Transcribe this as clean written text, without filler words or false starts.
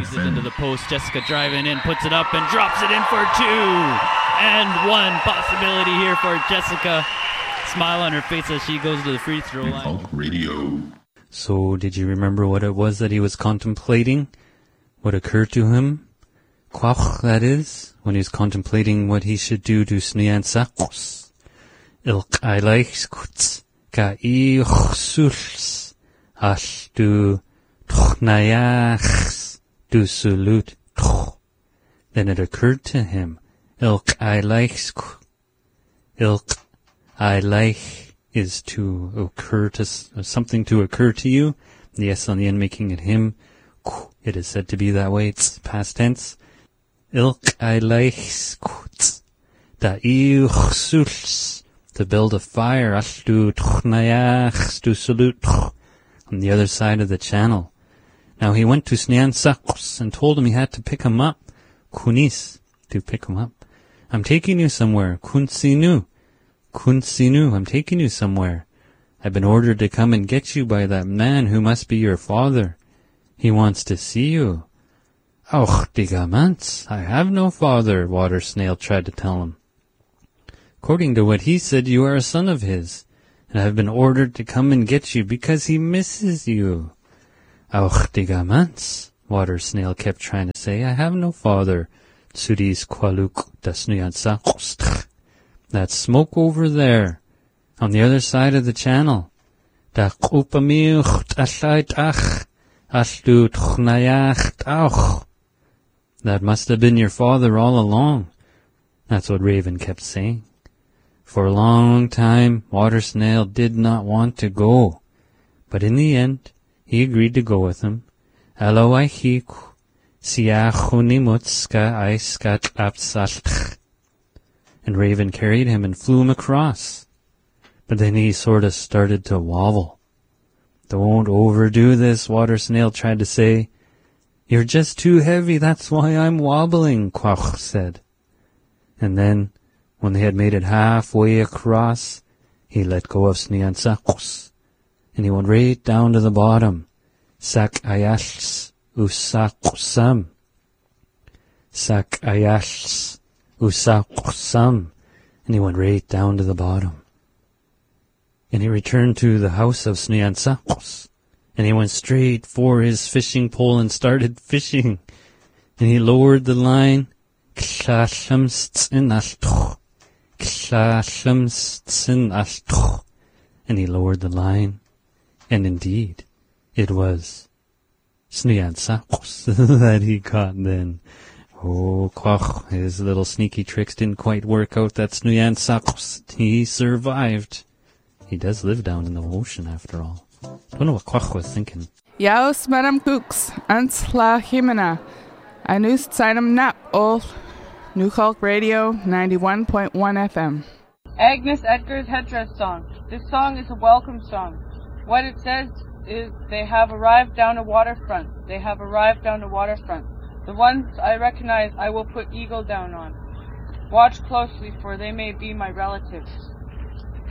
Squeezes into the post. Jessica driving in, puts it up and drops it in for 2. And 1 possibility here for Jessica. Smile on her face as she goes to the free throw line. Radio. So, did you remember what it was that he was contemplating? What occurred to him? Quach, that is, when he was contemplating what he should do to Snian Sakos. Ilk aileichs kuts, ka ichsuls, ash du tchnayachs, du sulut tch. Then it occurred to him, ilk aileichs, ilk aileich is to occur to, something to occur to you. The S on the end making it him. It is said to be that way. It's past tense. Ilk aileichs kuts, da ichsuls, to build a fire, ashtu tchnayachs, du sulut tch, on the other side of the channel. Now he went to Snian Sakos and told him he had to pick him up. Kunis, to pick him up. I'm taking you somewhere. Kunsinu. Kunsinu, I'm taking you somewhere. I've been ordered to come and get you by that man who must be your father. He wants to see you. Och, digamants, I have no father, Water Snail tried to tell him. According to what he said, you are a son of his, and I have been ordered to come and get you because he misses you. Och, digamants, Water Snail kept trying to say, I have no father. Tsuris qualuk dasnuyansakostch. That smoke over there, on the other side of the channel. That must have been your father all along. That's what Raven kept saying. For a long time, Water Snail did not want to go, but in the end, he agreed to go with him. And Raven carried him and flew him across. But then he sort of started to wobble. Don't overdo this, Water Snail tried to say. You're just too heavy, that's why I'm wobbling, Quach said. And then, when they had made it halfway across, he let go of Snian Sakos, and he went right down to the bottom. Sak ayashs usakosam. Sak ayashs usakosam. And he went right down to the bottom. And he returned to the house of Snian Sakos, and he went straight for his fishing pole and started fishing. And he lowered the line. And he lowered the line, and indeed, it was Snian Sakos that he caught then. Oh, Quach, his little sneaky tricks didn't quite work out. That Snian Sakos, he survived. He does live down in the ocean, after all. Don't know what Quach was thinking. Jaus Madam Cooks, ans la Jimena. Anus Tsinam Nap, Ol Newchalk Radio 91.1 FM. Agnes Edgar's headdress song. This song is a welcome song. What it says is, they have arrived down a waterfront. They have arrived down a waterfront. The ones I recognize I will put eagle down on. Watch closely, for they may be my relatives.